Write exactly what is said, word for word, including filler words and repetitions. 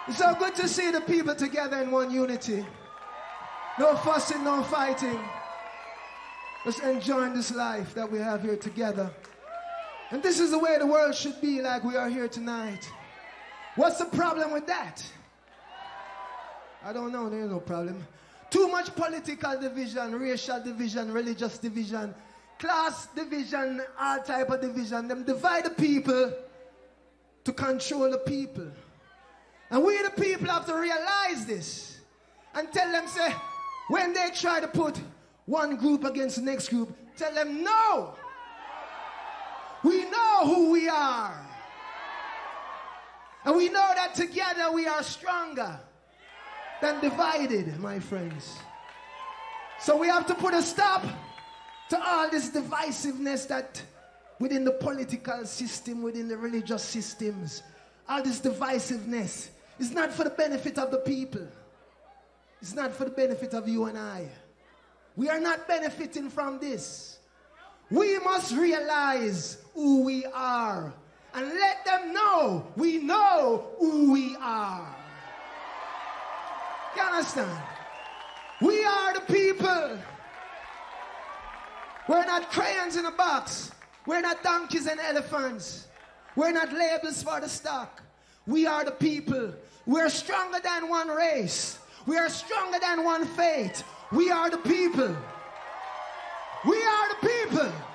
It's so good to see the people together in one unity. No fussing, no fighting. Just enjoying this life that we have here together. And this is the way the world should be, like we are here tonight. What's the problem with that? I don't know, there's no problem. Too much political division, racial division, religious division, class division, all type of division. Them divide the people to control the people. And we the people have to realize this and tell them, say, when they try to put one group against the next group, tell them, no. We know who we are. And we know that together we are stronger than divided, my friends. So we have to put a stop to all this divisiveness that within the political system, within the religious systems, all this divisiveness is not for the benefit of the people. It's not for the benefit of you and I. We are not benefiting from this. We must realize who we are and let them know we know who we are. You understand? We are the people. We're not crayons in a box. We're not donkeys and elephants. We're not labels for the stock. We are the people. We're stronger than one race. We are stronger than one faith. We are the people. We are the people.